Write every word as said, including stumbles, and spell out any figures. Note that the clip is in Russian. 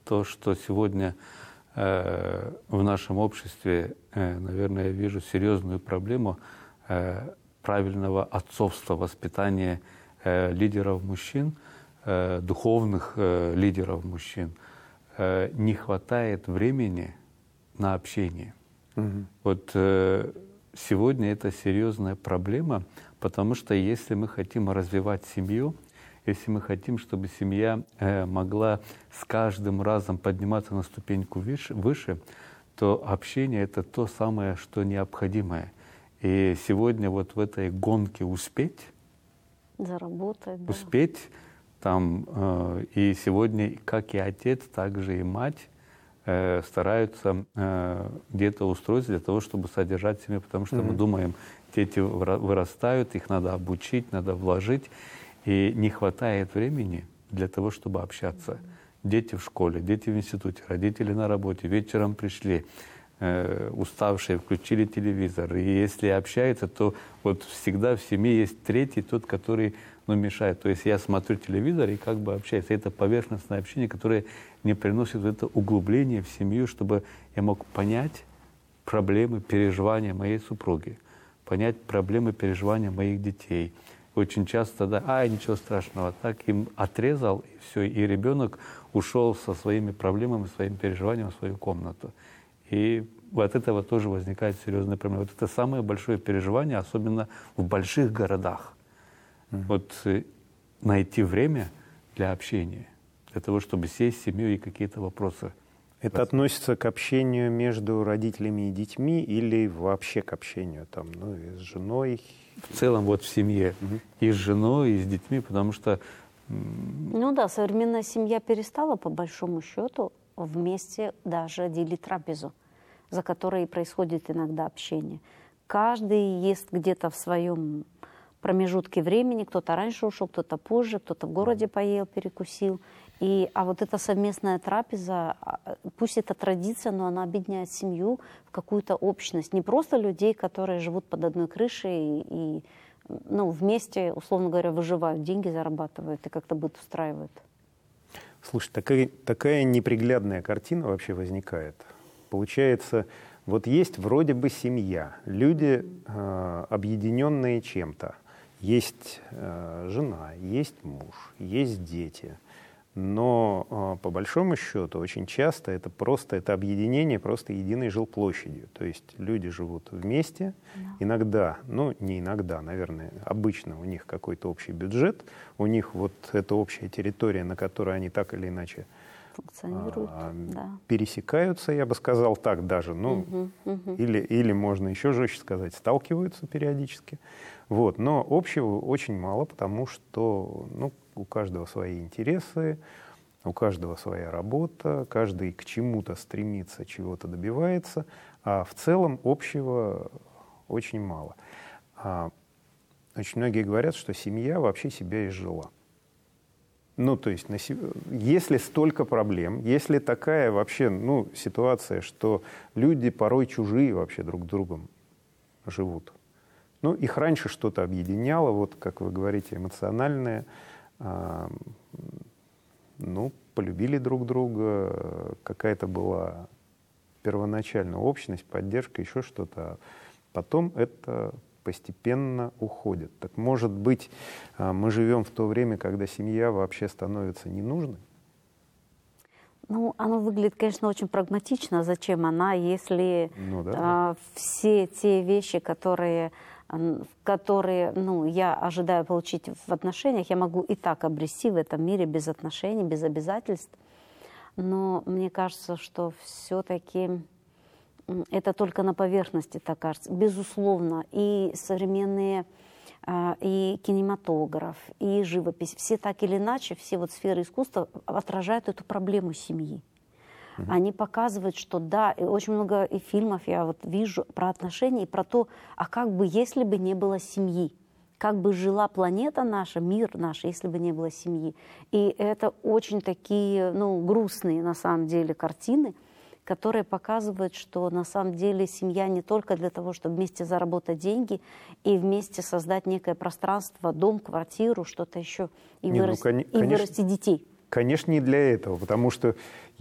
то, что сегодня э, в нашем обществе, э, наверное, я вижу серьезную проблему э, правильного отцовства, воспитания э, лидеров мужчин, э, духовных э, лидеров мужчин. Э, не хватает времени на общение. Угу. Вот э, сегодня это серьезная проблема, потому что если мы хотим развивать семью, если мы хотим, чтобы семья э, могла с каждым разом подниматься на ступеньку выше, выше, то общение — это то самое, что необходимое. И сегодня вот в этой гонке успеть, заработать, да. успеть там, э, и сегодня как и отец, так же и мать э, стараются э, где-то устроиться для того, чтобы содержать семью, потому что mm-hmm. мы думаем, дети вырастают, их надо обучить, надо вложить. И не хватает времени для того, чтобы общаться. Дети в школе, дети в институте, родители на работе, вечером пришли, э, уставшие, включили телевизор. И если общаются, то вот всегда в семье есть третий, тот, который ну, мешает. То есть я смотрю телевизор и как бы общаюсь. Это поверхностное общение, которое не приносит это углубление в семью, чтобы я мог понять проблемы, переживания моей супруги, понять проблемы, переживания моих детей. Очень часто, да, а, ничего страшного, так им отрезал, и все, и ребенок ушел со своими проблемами, своими переживаниями в свою комнату. И от этого тоже возникает серьезная проблема. Вот это самое большое переживание, особенно в больших городах. Mm-hmm. Вот э, найти время для общения, для того, чтобы сесть с семьей и какие-то вопросы. Это относится к общению между родителями и детьми или вообще к общению там, ну, и с женой? В целом вот в семье, угу. и с женой, и с детьми, потому что… Ну да, современная семья перестала, по большому счету, вместе даже делить трапезу, за которой происходит иногда общение. Каждый ест где-то в своем промежутке времени, кто-то раньше ушел, кто-то позже, кто-то в городе поел, перекусил. И, а вот эта совместная трапеза, пусть это традиция, но она объединяет семью в какую-то общность. Не просто людей, которые живут под одной крышей и, и ну, вместе, условно говоря, выживают, деньги зарабатывают и как-то быт устраивают. Слушай, такая, такая неприглядная картина вообще возникает. Получается, вот есть вроде бы семья, люди, э, объединенные чем-то. Есть э, жена, есть муж, есть дети. Но по большому счету очень часто это просто это объединение просто единой жилплощадью. То есть люди живут вместе, да. иногда, ну не иногда, наверное, обычно у них какой-то общий бюджет, у них вот эта общая территория, на которой они так или иначе функционируют, а, да. пересекаются, я бы сказал так даже, ну угу, угу. Или, или можно еще жестче сказать, сталкиваются периодически. Вот. Но общего очень мало, потому что ну, у каждого свои интересы, у каждого своя работа, каждый к чему-то стремится, чего-то добивается, а в целом общего очень мало. А очень многие говорят, что семья вообще себя изжила. Ну, то есть, если столько проблем, если такая вообще ну, ситуация, что люди порой чужие вообще друг с другом живут. Ну, их раньше что-то объединяло, вот, как вы говорите, эмоциональное. А, ну, полюбили друг друга, какая-то была первоначальная общность, поддержка, еще что-то. Потом это постепенно уходит. Так, может быть, мы живем в то время, когда семья вообще становится ненужной? Ну, оно выглядит, конечно, очень прагматично. Зачем она, если ну, да, а, да. все те вещи, которые, которые ну, я ожидаю получить в отношениях, я могу и так обрести в этом мире без отношений, без обязательств. Но мне кажется, что все-таки это только на поверхности, так кажется. Безусловно, и современные, и кинематограф, и живопись, все так или иначе, все вот сферы искусства отражают эту проблему семьи. Mm-hmm. Они показывают, что да, и очень много и фильмов я вот вижу про отношения, и про то, а как бы, если бы не было семьи, как бы жила планета наша, мир наш, если бы не было семьи. И это очень такие, ну, грустные на самом деле картины, которые показывают, что на самом деле семья не только для того, чтобы вместе заработать деньги и вместе создать некое пространство, дом, квартиру, что-то еще, и, не, вырасти, ну, кон- и вырасти детей. Конечно, не для этого, потому что